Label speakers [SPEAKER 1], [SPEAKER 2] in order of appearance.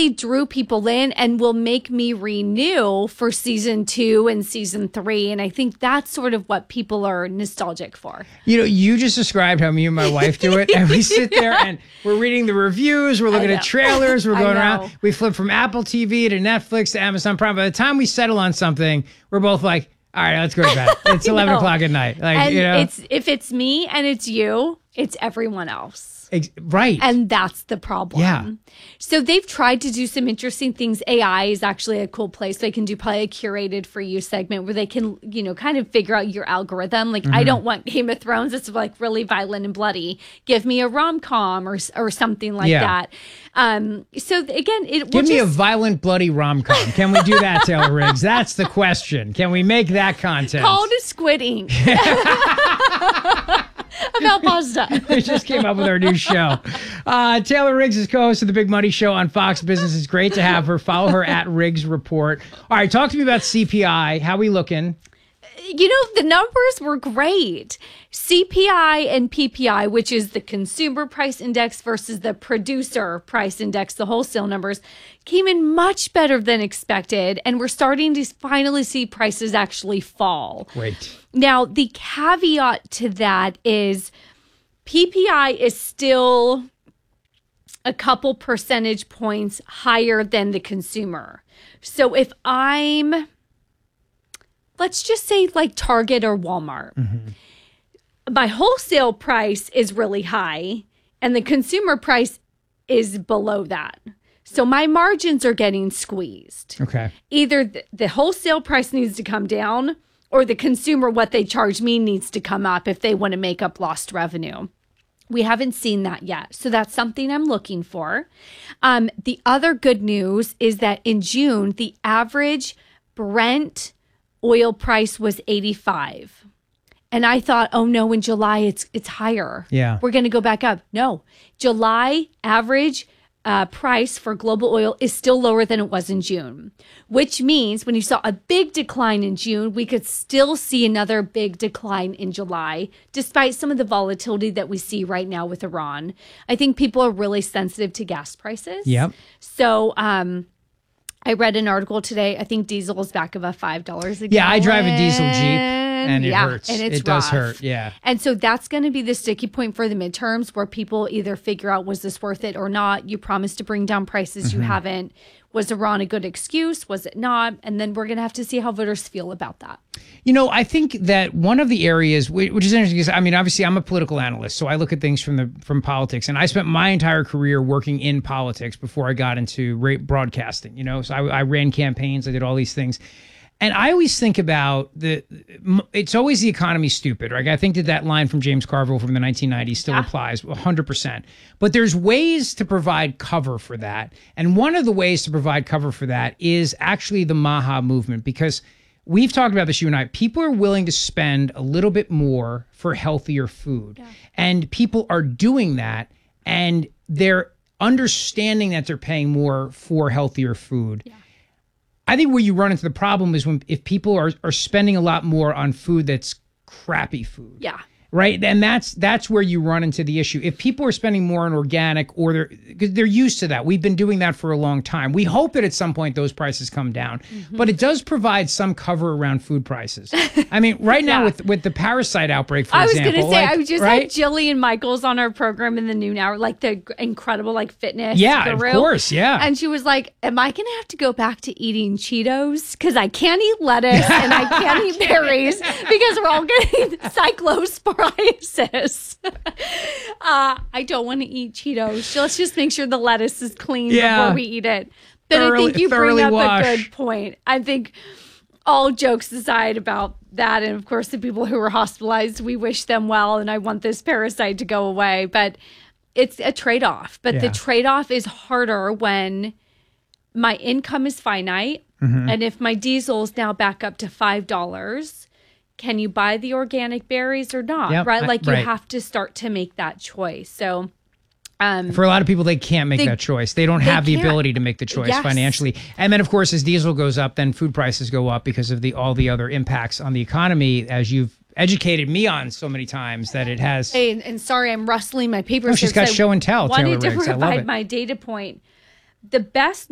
[SPEAKER 1] really drew people in and will make me renew for season 2 and season 3. And I think that's sort of what people are nostalgic for.
[SPEAKER 2] You know, you just described how me and my wife do it. And we sit there and we're reading the reviews. We're looking at trailers. We're going around. We flip from Apple TV to Netflix to Amazon Prime. By the time we settle on something, we're both like, all right, let's go to bed. It's 11 o'clock at night. Like,
[SPEAKER 1] and
[SPEAKER 2] you know,
[SPEAKER 1] if it's me and it's you, it's everyone else.
[SPEAKER 2] Right.
[SPEAKER 1] And that's the problem.
[SPEAKER 2] Yeah.
[SPEAKER 1] So they've tried to do some interesting things. AI is actually a cool place. They can do probably a curated for you segment where they can, you know, kind of figure out your algorithm. Like, I don't want Game of Thrones. It's like really violent and bloody. Give me a rom-com or something like that. So again,
[SPEAKER 2] give me a violent, bloody rom-com. Can we do that, Taylor Riggs? That's the question. Can we make that content?
[SPEAKER 1] Called a Squid Ink. About pasta.
[SPEAKER 2] We just came up with our new show. Taylor Riggs is co-host of The Big Money Show on Fox Business. It's great to have her. Follow her at Riggs Report. All right, talk to me about CPI. How we looking?
[SPEAKER 1] You know, the numbers were great. CPI and PPI, which is the consumer price index versus the producer price index, the wholesale numbers, came in much better than expected. And we're starting to finally see prices actually fall.
[SPEAKER 2] Great.
[SPEAKER 1] Now, the caveat to that is PPI is still a couple percentage points higher than the consumer. So if I'm, let's just say like Target or Walmart, my wholesale price is really high and the consumer price is below that. So my margins are getting squeezed.
[SPEAKER 2] Okay.
[SPEAKER 1] Either the wholesale price needs to come down or the consumer, what they charge me, needs to come up if they want to make up lost revenue. We haven't seen that yet. So that's something I'm looking for. The other good news is that in June, the average Brent oil price was 85. And I thought, oh no, in July it's higher.
[SPEAKER 2] Yeah.
[SPEAKER 1] We're going to go back up. No, July average price for global oil is still lower than it was in June, which means when you saw a big decline in June, we could still see another big decline in July, despite some of the volatility that we see right now with Iran. I think people are really sensitive to gas prices.
[SPEAKER 2] Yep.
[SPEAKER 1] So, I read an article today. I think diesel is back above $5 a gallon.
[SPEAKER 2] Yeah, I drive a diesel Jeep. And it hurts.
[SPEAKER 1] And it
[SPEAKER 2] does hurt. Yeah.
[SPEAKER 1] And so that's going to be the sticky point for the midterms where people either figure out, was this worth it or not? You promised to bring down prices. You haven't. Was Iran a good excuse? Was it not? And then we're going to have to see how voters feel about that.
[SPEAKER 2] You know, I think that one of the areas, which is interesting, is, I mean, obviously I'm a political analyst, so I look at things from politics. And I spent my entire career working in politics before I got into broadcasting, you know. So I ran campaigns. I did all these things. And I always think about it's always the economy stupid, right? I think that line from James Carville from the 1990s still applies 100%. But there's ways to provide cover for that. And one of the ways to provide cover for that is actually the MAHA movement, because we've talked about this, you and I. People are willing to spend a little bit more for healthier food. Yeah. And people are doing that, and they're understanding that they're paying more for healthier food. Yeah. I think where you run into the problem is if people are spending a lot more on food that's crappy food.
[SPEAKER 1] Yeah.
[SPEAKER 2] Right. And that's where you run into the issue. If people are spending more on organic, or they're used to that. We've been doing that for a long time. We hope that at some point those prices come down, but it does provide some cover around food prices. I mean, right now with the parasite outbreak, for example.
[SPEAKER 1] I was going to say, I just had Jillian Michaels on our program in the noon hour, like the incredible fitness guru.
[SPEAKER 2] Of course. Yeah.
[SPEAKER 1] And she was like, am I going to have to go back to eating Cheetos? Because I can't eat lettuce and I can't eat berries because we're all getting cyclosporin. I don't want to eat Cheetos. Let's just make sure the lettuce is clean before we eat it. But I think you bring up a good point. I think all jokes aside about that, and of course the people who were hospitalized, we wish them well, and I want this parasite to go away. But it's a trade-off. But the trade-off is harder when my income is finite, and if my diesel is now back up to $5, can you buy the organic berries or not?
[SPEAKER 2] Yep,
[SPEAKER 1] right? Like you have to start to make that choice. So
[SPEAKER 2] for a lot of people, they can't make that choice. They don't have the ability to make the choice financially. And then, of course, as diesel goes up, then food prices go up because of all the other impacts on the economy, as you've educated me on so many times that it has.
[SPEAKER 1] Hey, and sorry, I'm rustling my papers.
[SPEAKER 2] Oh, she's got show and tell.
[SPEAKER 1] I wanted to
[SPEAKER 2] provide
[SPEAKER 1] my data point. The best